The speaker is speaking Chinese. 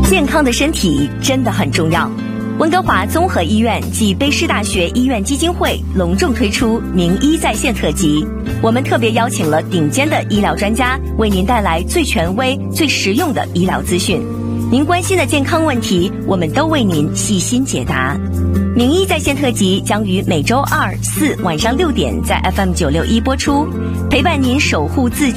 健康的身体真的很重要。温哥华综合医院暨卑诗大学医院基金会隆重推出名医在线特辑，我们特别邀请了顶尖的医疗专家，为您带来最权威、最实用的医疗资讯。您关心的健康问题，我们都为您细心解答。名医在线特辑将于每周2、4晚上6点在 FM 961播出，陪伴您守护自己